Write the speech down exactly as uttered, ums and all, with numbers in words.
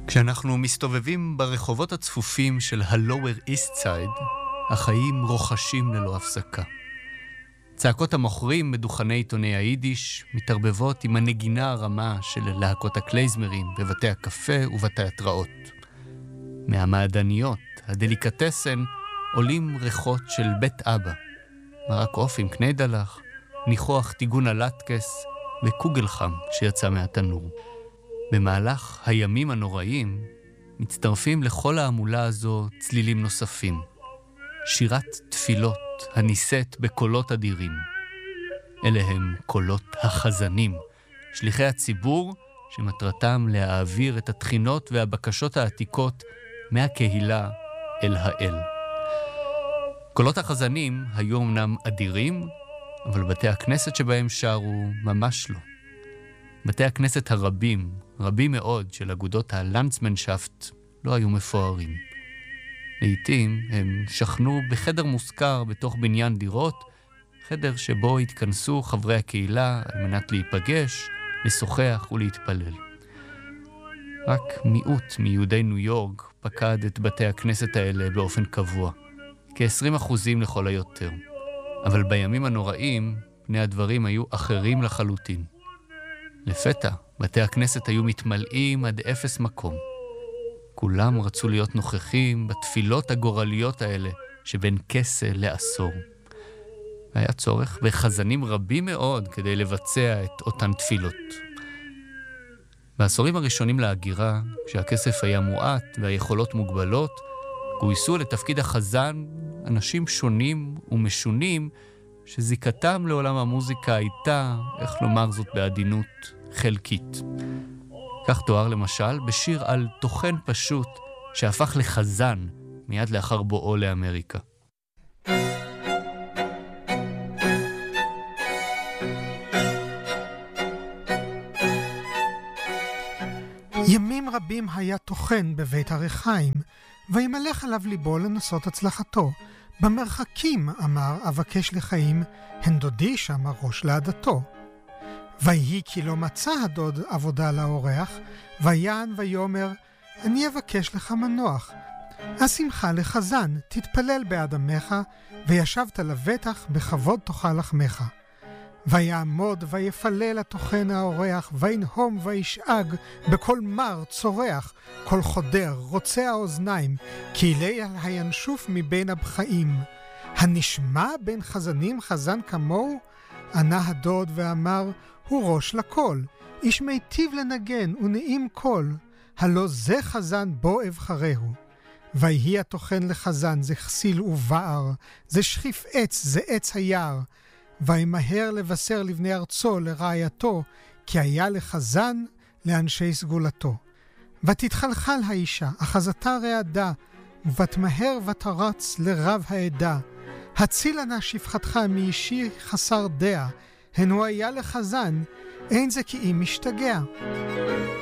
כשאנחנו מסתובבים ברחובות הצפופים של ה-Lower East Side, החיים רוחשים ללא הפסקה. צעקות המוכרים מדוכני עיתוני היידיש מתערבבות עם הנגינה הרמה של להקות הקלייזמרים בבתי הקפה ובתי התראות. מהמעדניות, הדליקטסן, עולים ריחות של בית אבא, מרק עוף עם קניידלח, ניחוח טיגון הלטקס וקוגל חם שיצא מהתנור. במהלך הימים הנוראים מצטרפים לכל העמולה הזו צלילים נוספים. שירת תפילות הניסית בקולות אדירים. אלה הם קולות החזנים, שליחי הציבור שמטרתם להעביר את התחינות והבקשות העתיקות מהקהילה אל האל. קולות החזנים היו אמנם אדירים, אבל בתי הכנסת שבהם שרו ממש לא. בתי הכנסת הרבים, רבים מאוד של אגודות הלנדסמנשפט, לא היו מפוארים. לעתים הם שכנו בחדר מושכר בתוך בניין דירות, חדר שבו התכנסו חברי הקהילה על מנת להיפגש, לשוחח ולהתפלל. רק מיעוט מיהודי ניו יורק פקד את בתי הכנסת האלה באופן קבוע, כ-עשרים אחוזים לכל היותר. אבל בימים הנוראים, פני הדברים היו אחרים לחלוטין. לפתע, בתי הכנסת היו מתמלאים עד אפס מקום. כולם רצו להיות נוכחים בתפילות הגורליות האלה שבין כסה לעשור. היה צורך בחזנים רבים מאוד כדי לבצע את אותן תפילות. בעשורים הראשונים להגירה, כשהכסף היה מועט והיכולות מוגבלות, גויסו לתפקיד החזן אנשים שונים ומשונים שזיקתם לעולם המוזיקה הייתה, איך לומר זאת בעדינות, חלקית. כך תואר למשל בשיר על תוכן פשוט שהפך לחזן מיד לאחר בואו לאמריקה. ימים רבים היה תוכן בבית הרחיים, וימלך עליו ליבו לנסות הצלחתו. במרחקים, אמר, אבקש לחיים, הן דודי שאמר ראש לעדתו. ויהי כי לא מצא הדוד עבודה לאורח, ויען ויומר, אני אבקש לך מנוח. השמחה לחזן, תתפלל בעד עמך, וישבת לבטח, בכבוד תאכל לחמך. ויעמוד ויפלל התוכן האורח, וינהום וישאג, בכל מר צורח, כל חודר, רוצה האוזניים, כי אלי הינשוף מבין הבחאים. הנשמע בין חזנים חזן כמוהו? ענה הדוד ואמר, הוא ראש לכל, איש מיטיב לנגן ונעים קול, הלא זה חזן בו אבחרהו. ויהי התוכן לחזן, זה חסיל ובער, זה שחיף עץ, זה עץ היער. וימהר לבשר לבני ארצו, לרעייתו, כי היה לחזן לאנשי סגולתו. ותתחלחל האישה, אחזתה רעדה, ותמהר ותרץ לרב העדה. הצילה נא שפחתך מאישי חסר דעה, הן הוא היה לחזן, אין זה כי אם משתגע.